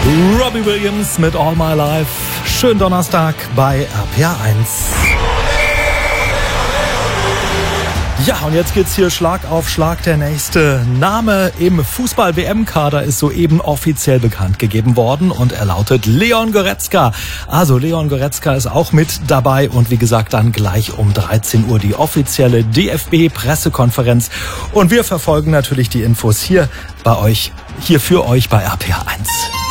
Robbie Williams mit All My Life. Schönen Donnerstag bei RPA1. Ja, und jetzt geht's hier Schlag auf Schlag. Der nächste Name im Fußball-WM-Kader ist soeben offiziell bekannt gegeben worden und er lautet Leon Goretzka. Also Leon Goretzka ist auch mit dabei und wie gesagt dann gleich um 13 Uhr die offizielle DFB-Pressekonferenz. Und wir verfolgen natürlich die Infos hier für euch bei RPA1.